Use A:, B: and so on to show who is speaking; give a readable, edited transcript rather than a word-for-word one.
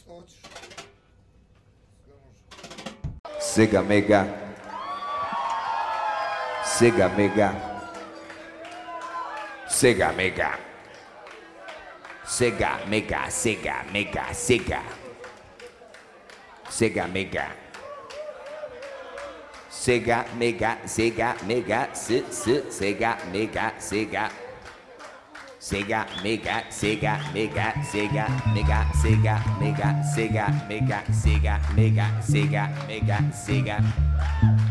A: Sega Mega. Sega Mega. Sega Mega. Sega Mega. Sega Mega. Sega. Sega Mega. Sega Mega. Sega Mega. Sega Mega. Sega. Sega Mega. Sega Mega. Sega Mega. Sega Mega. Sega Mega. Sega Mega. Sega Mega. Sega.